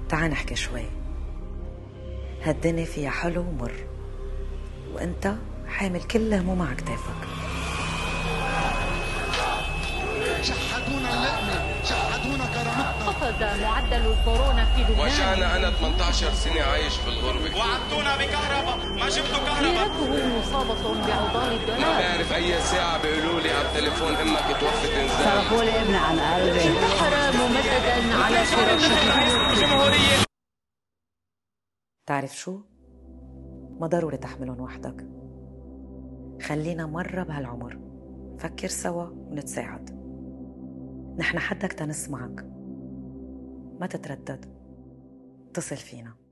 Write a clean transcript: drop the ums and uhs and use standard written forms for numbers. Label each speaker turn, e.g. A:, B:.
A: تعال نحكي شوي. هالدنيا فيها حلو ومر، وانت حامل كل هموم على كتافك.
B: شحدونا اللقمة، شحدونا كرامتنا.
C: خفض معدل الكورونا في لبنان.
D: وجعنا أنا 18 سنة عايش في الغربة.
E: وعدتونا بكهرباء، ما جبتوا كهرباء.
C: ليرته مصابة بعضال الدولار.
D: ما بعرف أي ساعة بيقولوا لي على التليفون إمك توفت إنزال.
F: صرفوا لي ابني عن قلبي.
C: انتحر ممددا على فراشه الجمهورية.
A: تعرف شو؟ ما ضروري تحملهم وحدك. خلينا مرة بهالعمر فكر سوا ونتساعد. نحن حدك تنسمعك، ما تتردد، اتصل فينا.